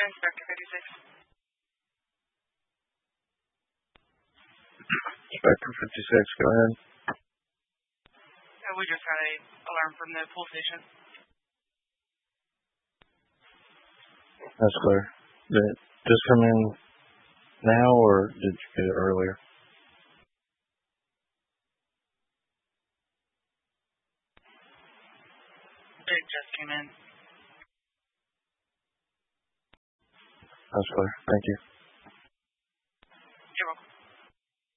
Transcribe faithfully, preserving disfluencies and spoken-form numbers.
Inspector fifty-six. Inspector fifty-six, go ahead. Yeah, we just got a alarm from the police station. That's clear. Did this come in now, or did you get it earlier? It just came in. That's clear. Thank you.